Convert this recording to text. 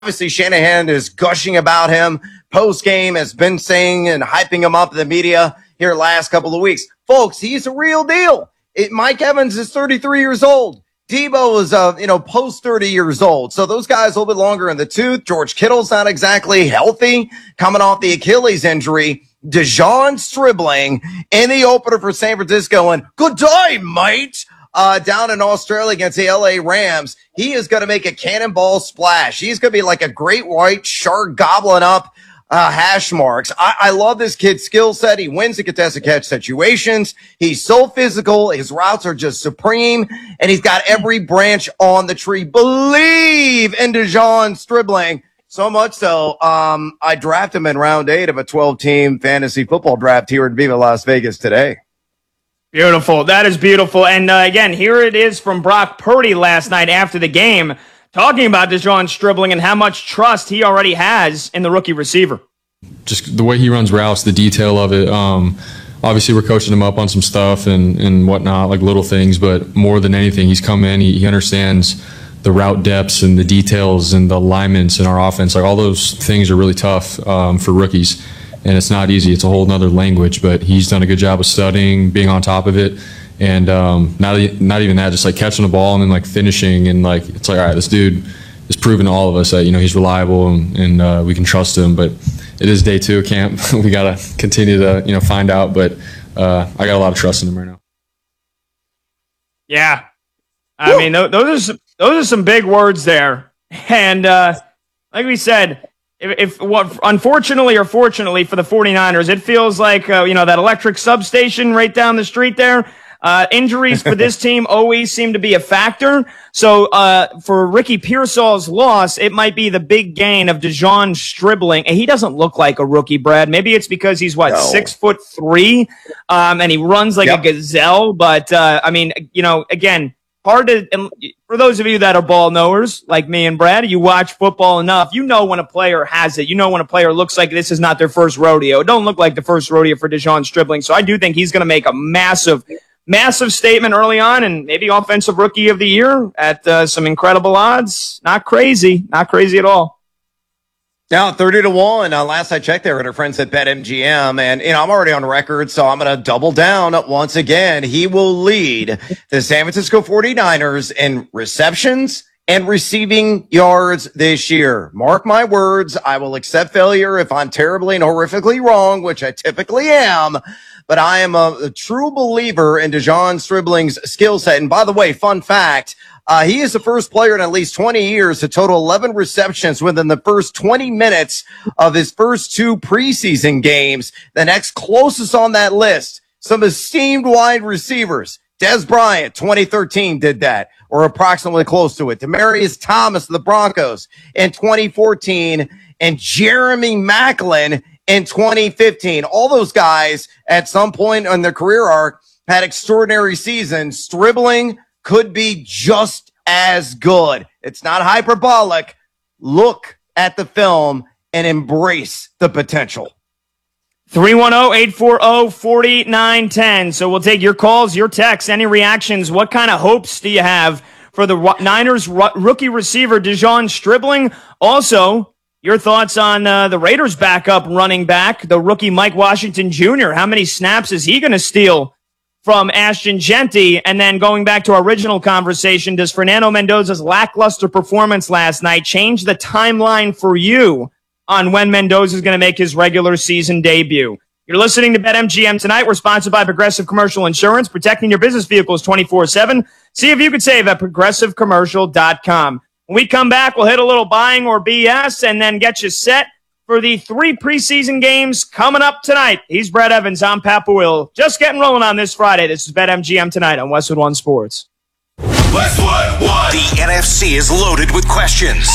Obviously, Shanahan is gushing about him. Post-game has been saying and hyping him up in the media here last couple of weeks. Folks, he's a real deal. Mike Evans is 33 years old. Debo is, post 30 years old. So those guys a little bit longer in the tooth. George Kittle's not exactly healthy, coming off the Achilles injury. De'Zhaun Stribling in the opener for San Francisco, and good day, mate. Down in Australia against the LA Rams. He is going to make a cannonball splash. He's going to be like a great white shark gobbling up hash marks. I love this kid's skill set. He wins the contested catch situations. He's so physical. His routes are just supreme, and he's got every branch on the tree. Believe in De'Zhaun Stribling. So much so, I drafted him in round 8 of a 12-team fantasy football draft here in Viva Las Vegas today. Beautiful. That is beautiful. And again, here it is from Brock Purdy last night after the game, talking about De'Zhaun Stribling and how much trust he already has in the rookie receiver. Just the way he runs routes, the detail of it. Obviously, we're coaching him up on some stuff and whatnot, like little things, but more than anything, he's come in, he understands the route depths and the details and the alignments in our offense. Like all those things are really tough for rookies. And it's not easy. It's a whole nother language, but he's done a good job of studying, being on top of it. And not even that, just like catching the ball and then like finishing. And like, it's like, all right, this dude is proving to all of us that, he's reliable and we can trust him. But it is day 2 of camp. We got to continue to, find out. But I got a lot of trust in him right now. Yeah. I mean, those are some big words there. And like we said, unfortunately or fortunately for the 49ers, it feels like, that electric substation right down the street there. Injuries for this team always seem to be a factor. So, for Ricky Pearsall's loss, it might be the big gain of De'Zhaun Stribling. And he doesn't look like a rookie, Brad. Maybe it's because he's 6'3", and he runs like a gazelle. But, again, hard to, and for those of you that are ball knowers like me and Brad, you watch football enough, you know when a player has it. You know when a player looks like this is not their first rodeo. It don't look like the first rodeo for De'Zhaun Stribling. So I do think he's going to make a massive statement early on, and maybe offensive rookie of the year at some incredible odds. Not crazy at all. Now, 30-1. Last I checked there with our friends at BetMGM, and I'm already on record, so I'm going to double down once again. He will lead the San Francisco 49ers in receptions and receiving yards this year. Mark my words, I will accept failure if I'm terribly and horrifically wrong, which I typically am. But I am a true believer in De'Zhaun Stribling's skill set. And by the way, fun fact, he is the first player in at least 20 years to total 11 receptions within the first 20 minutes of his first 2 preseason games. The next closest on that list, some esteemed wide receivers. Dez Bryant, 2013, did that, or approximately close to it. Demaryius Thomas of the Broncos in 2014, and Jeremy Maclin in 2015. All those guys at some point in their career arc had extraordinary seasons. Stribling could be just as good. It's not hyperbolic. Look at the film and embrace the potential. 310-840-4910. So we'll take your calls, your texts, any reactions. What kind of hopes do you have for the Niners rookie receiver De'Zhaun Stribling? Also, your thoughts on the Raiders backup running back, the rookie Mike Washington Jr. How many snaps is he going to steal from Ashton Jeanty? And then going back to our original conversation, does Fernando Mendoza's lackluster performance last night change the timeline for you on when Mendoza is going to make his regular season debut? You're listening to BetMGM tonight. We're sponsored by Progressive Commercial Insurance, protecting your business vehicles 24/7. See if you could save at progressivecommercial.com. When we come back, we'll hit a little buying or BS and then get you set for the 3 preseason games coming up tonight. He's Brad Evans. I'm Pat Boyle. Just getting rolling on this Friday. This is BetMGM tonight on Westwood One Sports. Westwood One. The NFC is loaded with questions.